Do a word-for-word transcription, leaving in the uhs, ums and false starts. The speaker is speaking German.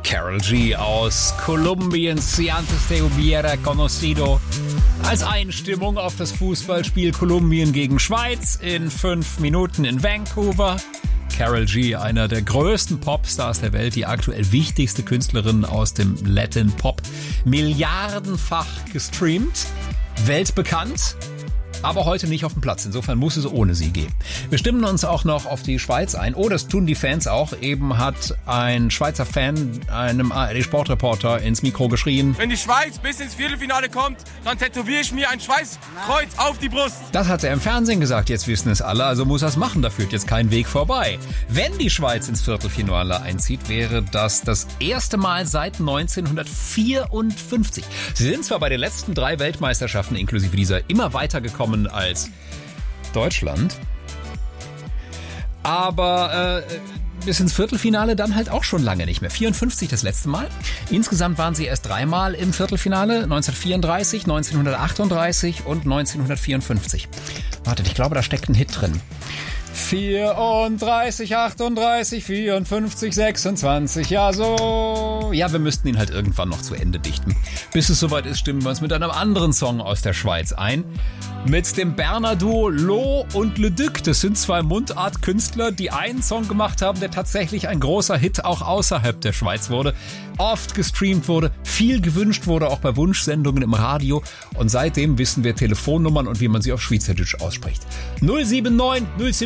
Karol G aus Kolumbien, Si antes te hubiera conocido, als Einstimmung auf das Fußballspiel Kolumbien gegen Schweiz in fünf Minuten in Vancouver. Karol G, einer der größten Popstars der Welt, die aktuell wichtigste Künstlerin aus dem Latin Pop, milliardenfach gestreamt, weltbekannt. Aber heute nicht auf dem Platz. Insofern muss es ohne sie gehen. Wir stimmen uns auch noch auf die Schweiz ein. Oh, das tun die Fans auch. Eben hat ein Schweizer Fan einem A R D-Sportreporter ins Mikro geschrien: Wenn die Schweiz bis ins Viertelfinale kommt, dann tätowiere ich mir ein Schweißkreuz auf die Brust. Das hat er im Fernsehen gesagt. Jetzt wissen es alle. Also muss er es machen. Da führt jetzt kein Weg vorbei. Wenn die Schweiz ins Viertelfinale einzieht, wäre das das erste Mal seit neunzehnhundertvierundfünfzig. Sie sind zwar bei den letzten drei Weltmeisterschaften inklusive dieser immer weitergekommen als Deutschland, aber äh, bis ins Viertelfinale dann halt auch schon lange nicht mehr. vierundfünfzig das letzte Mal. Insgesamt waren sie erst dreimal im Viertelfinale, neunzehnhundertvierunddreißig, neunzehnhundertachtunddreißig und neunzehnhundertvierundfünfzig. Wartet, ich glaube, da steckt ein Hit drin. vierunddreißig, achtunddreißig, vierundfünfzig, sechsundzwanzig, ja so. Ja, wir müssten ihn halt irgendwann noch zu Ende dichten. Bis es soweit ist, stimmen wir uns mit einem anderen Song aus der Schweiz ein. Mit dem Berner Duo Lo und Le Duc. Das sind zwei Mundart-Künstler, die einen Song gemacht haben, der tatsächlich ein großer Hit auch außerhalb der Schweiz wurde. Oft gestreamt wurde, viel gewünscht wurde, auch bei Wunschsendungen im Radio. Und seitdem wissen wir Telefonnummern und wie man sie auf Schweizerdeutsch ausspricht. null sieben neun null sieben